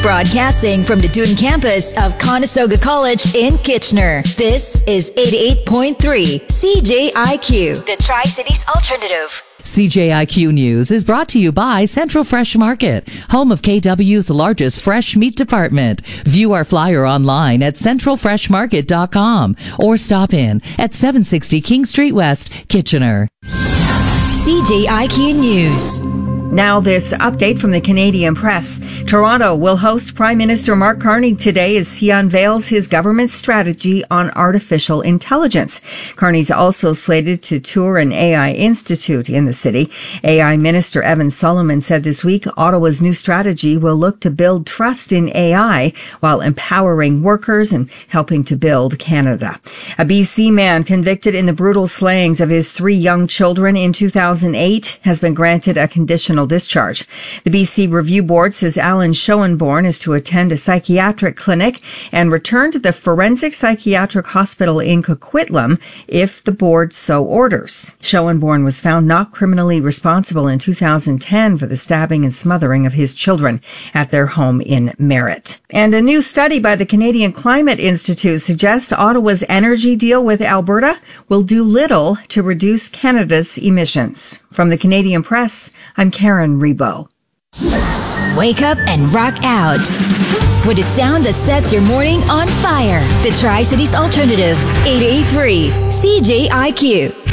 Broadcasting from the Dune campus of Conestoga College in Kitchener. This is 88.3 CJIQ, the Tri-Cities Alternative. CJIQ News is brought to you by Central Fresh Market, home of KW's largest fresh meat department. View our flyer online at centralfreshmarket.com or stop in at 760 King Street West, Kitchener. CJIQ News. Now this update from the Canadian Press. Toronto will host Prime Minister Mark Carney today as he unveils his government strategy on artificial intelligence. Carney's also slated to tour an AI institute in the city. AI Minister Evan Solomon said this week Ottawa's new strategy will look to build trust in AI while empowering workers and helping to build Canada. A BC man convicted in the brutal slayings of his 3 young children in 2008 has been granted a conditional discharge. The BC Review Board says Alan Schoenborn is to attend a psychiatric clinic and return to the Forensic Psychiatric Hospital in Coquitlam if the board so orders. Schoenborn was found not criminally responsible in 2010 for the stabbing and smothering of his children at their home in Merritt. And a new study by the Canadian Climate Institute suggests Ottawa's energy deal with Alberta will do little to reduce Canada's emissions. From the Canadian Press, I'm Karen Rebo. Wake up and rock out with a sound that sets your morning on fire. The Tri-Cities Alternative, 88.3 CJIQ.